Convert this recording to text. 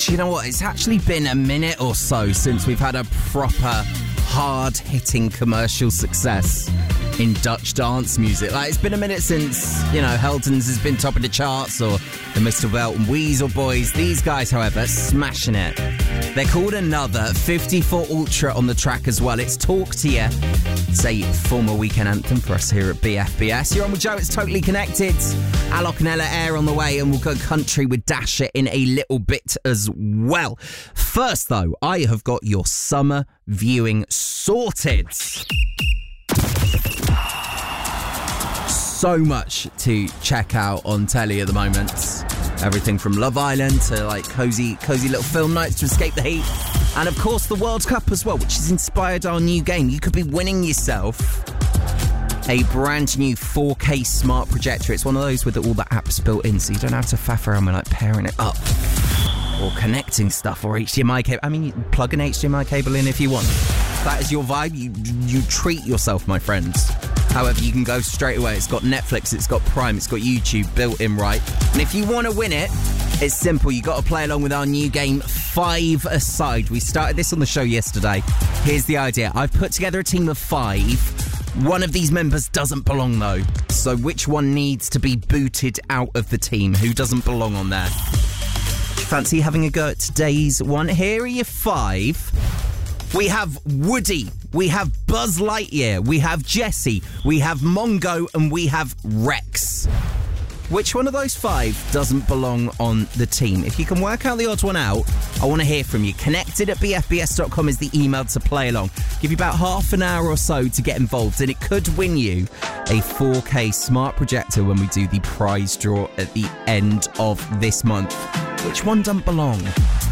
Do you know what? It's actually been a minute or so since we've had a proper hard-hitting commercial success in Dutch dance music. Like, it's been a minute since, Helton's has been top of the charts, or the Mr. Belt and Weasel Boys. These guys, however, smashing it. They're called Another. 54 Ultra on the track as well. It's Talk to Ya. It's a former weekend anthem for us here at BFBS. You're on with Joe. It's Totally Connected. Alok and Ella Air on the way, and we'll go country with Dasher in a little bit as well. First, though, I have got your summer viewing sorted. So much to check out on telly at the moment. Everything from Love Island to cozy little film nights to escape the heat. And of course the World Cup as well, which has inspired our new game. You could be winning yourself a brand new 4K smart projector. It's one of those with all the apps built in, so you don't have to faff around with pairing it up or connecting stuff or HDMI cable. I mean, you can plug an HDMI cable in if you want. If that is your vibe, you treat yourself, my friends. However, you can go straight away. It's got Netflix, it's got Prime, it's got YouTube built in right. And if you want to win it, it's simple. You got to play along with our new game, 5 Aside. We started this on the show yesterday. Here's the idea. I've put together a team of 5. One of these members doesn't belong, though. So which one needs to be booted out of the team? Who doesn't belong on there? Fancy having a go at today's one? Here are your 5. We have Woody, we have Buzz Lightyear, we have Jessie, we have Mongo, and we have Rex. Which one of those 5 doesn't belong on the team? If you can work out the odd one out, I want to hear from you. Connected@bfbs.com is the email to play along. Give you about half an hour or so to get involved, and it could win you a 4K smart projector when we do the prize draw at the end of this month. Which one doesn't belong?